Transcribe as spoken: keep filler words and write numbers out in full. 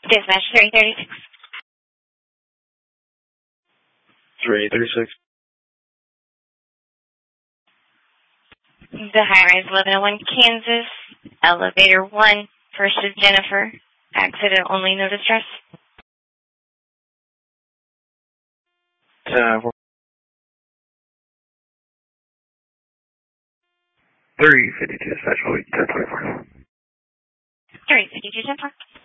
Dispatch three thirty-six. three thirty-six. The high-rise eleven oh one Kansas, elevator one, first is Jennifer, accident only, no distress. ten four. three fifty-two, dispatch, ten twenty-four. three fifty-two, ten four.